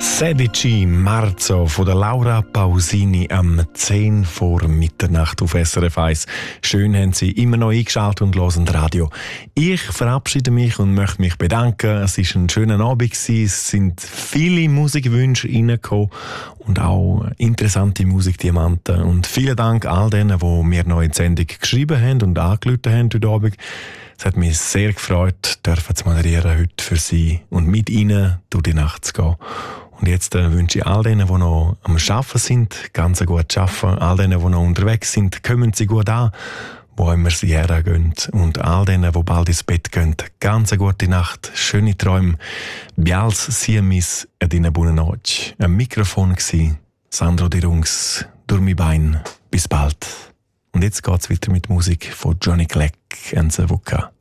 16. Marzo von der Laura Pausini am 10 vor Mitternacht auf SRF 1. Schön haben Sie immer noch eingeschaltet und hören Radio. Ich verabschiede mich und möchte mich bedanken. Es war ein schöner Abend gewesen. Es sind viele Musikwünsche reingekommen und auch interessante Musikdiamanten. Und vielen Dank all denen, die mir noch in die Sendung geschrieben haben und angerufen haben heute Abend. Es hat mich sehr gefreut, dürfen zu moderieren heute für Sie und mit Ihnen durch die Nacht zu gehen. Und jetzt wünsche ich all denen, die noch am Arbeiten sind, ganz gut arbeiten. All denen, die noch unterwegs sind, kommen Sie gut an, wo immer Sie hergehen. Und all denen, die bald ins Bett gehen, ganz eine gute Nacht, schöne Träume. Bials Siemis ed in buona noche. Am Mikrofon war Sandro Di Rungs, Durmi Bein. Bis bald. Und jetzt geht's weiter mit Musik von Johnny Clegg und Savuka.